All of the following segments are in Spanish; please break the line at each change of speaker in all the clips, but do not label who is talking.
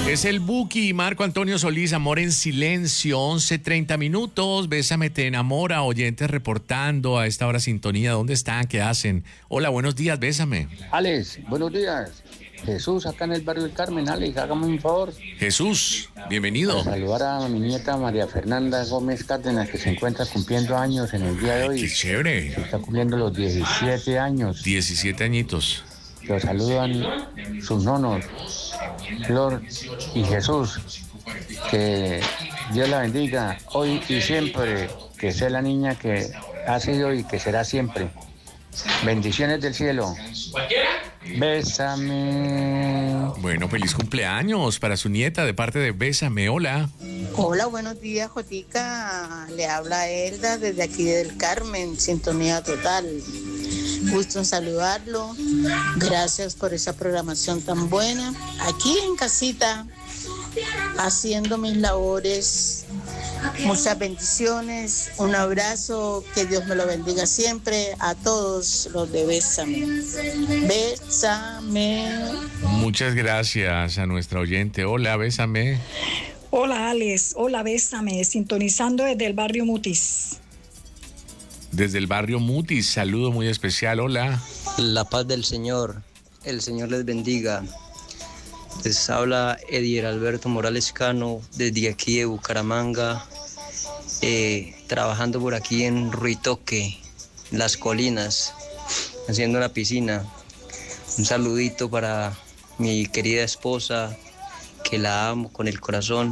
Es el Buki, Marco Antonio Solís, Amor en Silencio, 11:30 minutos. Bésame, te enamora, oyentes reportando a esta hora sintonía. ¿Dónde están? ¿Qué hacen? Hola, buenos días, Bésame.
Alex, buenos días. Jesús, acá en el barrio del Carmen. Alex, hágame un favor.
Jesús, bienvenido.
Para saludar a mi nieta María Fernanda Gómez Cárdenas, que se encuentra cumpliendo años en el día de hoy.
Qué chévere.
Está cumpliendo los 17 años.
17 añitos.
Los saludan sus nonos, Flor y Jesús. Que Dios la bendiga hoy y siempre. Que sea la niña que ha sido y que será siempre. Bendiciones del cielo. Bésame.
Bueno, feliz cumpleaños para su nieta de parte de Bésame. Hola.
Hola, buenos días, Jotica. Le habla Elda desde aquí del Carmen, sintonía total. Gusto en saludarlo. Gracias por esa programación tan buena. Aquí en casita, haciendo mis labores. Muchas bendiciones, un abrazo, que Dios me lo bendiga siempre a todos los de Bésame. Bésame.
Muchas gracias a nuestra oyente. Hola, Bésame.
Hola, Alex. Hola, Bésame. Sintonizando desde el barrio Mutis.
Desde el barrio Mutis, saludo muy especial. Hola.
La paz del Señor. El Señor les bendiga. Les habla Edier Alberto Morales Cano desde aquí de Bucaramanga, trabajando por aquí en Ruitoque, Las Colinas, haciendo una piscina. Un saludito para mi querida esposa, que la amo con el corazón.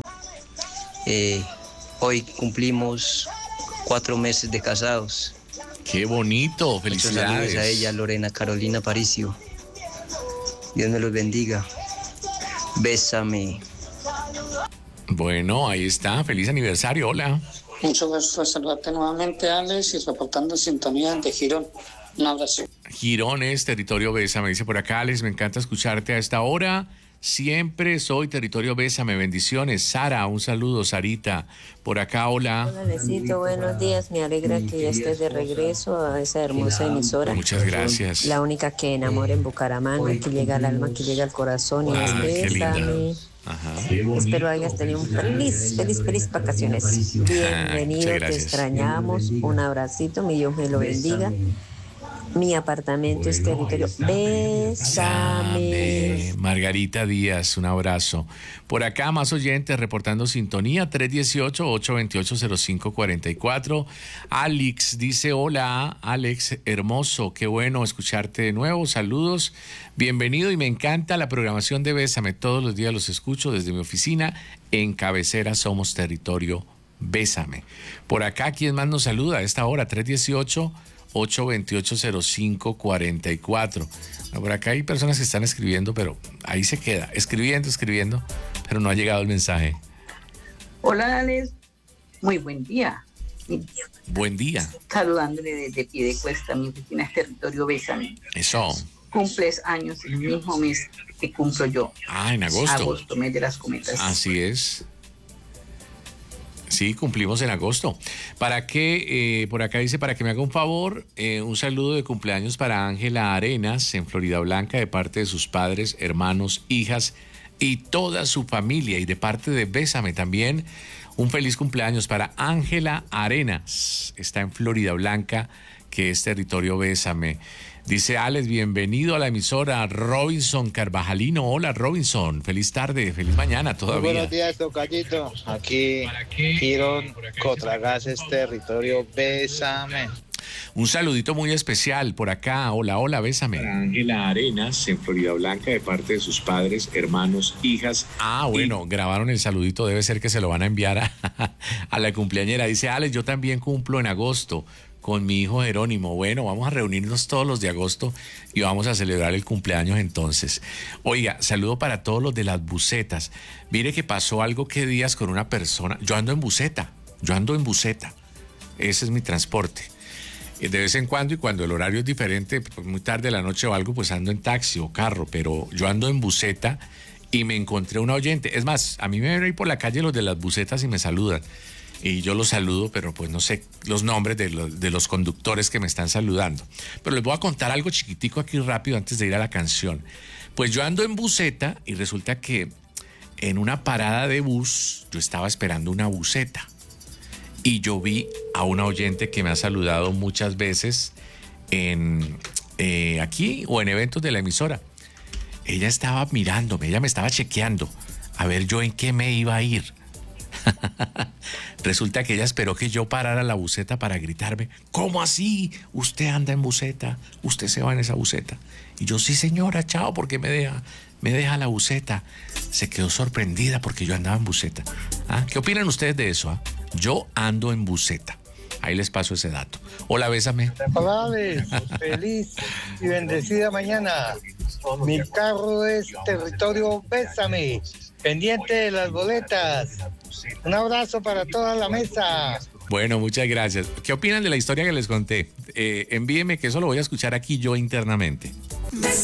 Hoy cumplimos 4 meses de casados.
¡Qué bonito! ¡Felicidades!
Muchos saludos a ella, Lorena Carolina Paricio. Dios me los bendiga. Bésame.
Bueno, ahí está. Feliz aniversario. Hola.
Mucho gusto saludarte nuevamente, Alex, y reportando sintonía de Girón. Un abrazo.
Girón es territorio Bésame. Dice por acá, Alex, me encanta escucharte a esta hora. Siempre soy territorio Bésame. Bendiciones. Sara, un saludo. Sarita, por acá, hola.
Hola, Necesito, buenos días. Me alegra que ya estés de regreso a esa hermosa emisora.
Muchas gracias.
La única que enamora en Bucaramanga, que llega al alma, que llega al corazón. Y es Bésame.
Ajá.
Espero hayas tenido un feliz vacaciones. Bienvenido, te extrañamos. Un abracito, mi Dios me lo bendiga. Mi apartamento es territorio Bésame.
Margarita Díaz, un abrazo. Por acá, más oyentes reportando sintonía, 318-828-0544. Alex dice, hola, Alex, hermoso, qué bueno escucharte de nuevo, saludos, bienvenido y me encanta la programación de Bésame. Todos los días los escucho desde mi oficina, en cabecera somos territorio Bésame. Por acá, ¿quién más nos saluda a esta hora? 318-828-0544. Por acá hay personas que están escribiendo, pero ahí se queda, escribiendo, pero no ha llegado el mensaje.
Hola, Alex. Muy buen día.
Buen día.
Saludándole desde Piedecuesta, mi oficina es territorio Bésame.
Eso.
Cumples años el mismo mes que cumplo yo.
Ah, en agosto.
Agosto, mes de las cometas.
Así es. Sí, cumplimos en agosto. ¿Para qué? Por acá dice, para que me haga un favor, un saludo de cumpleaños para Ángela Arenas en Florida Blanca de parte de sus padres, hermanos, hijas y toda su familia. Y de parte de Bésame también, un feliz cumpleaños para Ángela Arenas. Está en Florida Blanca, que es territorio Bésame. Dice Alex, bienvenido a la emisora. Robinson Carvajalino. Hola, Robinson. Feliz tarde, feliz mañana todavía.
Muy buenos días, tocallito. Aquí, Girón, Cotragases, territorio Bésame.
Un saludito muy especial por acá. Hola, hola, Bésame. Ángela Arenas en Florida Blanca de parte de sus padres, hermanos, hijas. Ah, bueno, grabaron el saludito. Debe ser que se lo van a enviar a la cumpleañera. Dice Alex, yo también cumplo en agosto con mi hijo Jerónimo. Bueno, vamos a reunirnos todos los de agosto y vamos a celebrar el cumpleaños entonces. Oiga, saludo para todos los de las busetas. Mire que pasó algo que días con una persona. Yo ando en buseta. Ese es mi transporte. De vez en cuando, y cuando el horario es diferente, pues muy tarde de la noche o algo, pues ando en taxi o carro, pero yo ando en buseta y me encontré una oyente. Es más, a mí me ven ahí por la calle los de las busetas y me saludan. Y yo los saludo, pero pues no sé los nombres de los conductores que me están saludando. Pero les voy a contar algo chiquitico aquí rápido antes de ir a la canción. Pues yo ando en buseta y resulta que en una parada de bus, yo estaba esperando una buseta y yo vi a una oyente que me ha saludado muchas veces aquí o en eventos de la emisora. Ella estaba mirándome, ella me estaba chequeando a ver yo en qué me iba a ir. Resulta que ella esperó que yo parara la buseta para gritarme: ¿cómo así? ¿Usted anda en buseta? ¿Usted se va en esa buseta? Y yo: sí, señora, chao, porque me deja la buseta. Se quedó sorprendida porque yo andaba en buseta. ¿Qué opinan ustedes de eso? Yo ando en buseta. Ahí les paso ese dato. Hola, bésame.
Feliz y bendecida mañana. Mi carro es territorio Bésame, pendiente de las boletas. Un abrazo para toda la mesa.
Bueno, muchas gracias. ¿Qué opinan de la historia que les conté? Envíenme, que eso lo voy a escuchar aquí yo internamente.